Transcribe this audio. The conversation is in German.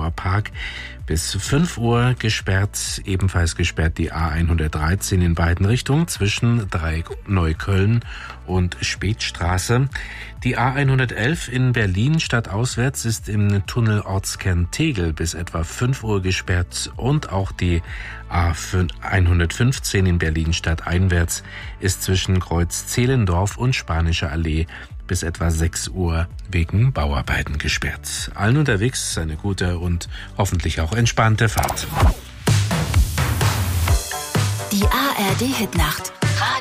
Prenzlauer Park bis 5 Uhr gesperrt. Ebenfalls gesperrt die A113 in beiden Richtungen zwischen Neukölln und Spätstraße. Die A111 in Berlin stadtauswärts ist im Tunnel Ortskern Tegel bis etwa 5 Uhr gesperrt und auch die A115 in Berlin stadteinwärts ist zwischen Kreuz Zehlendorf und Spanische Allee bis etwa 6 Uhr wegen Bauarbeiten gesperrt. Allen unterwegs eine gute und hoffentlich auch entspannte Fahrt. Die ARD Hitnacht.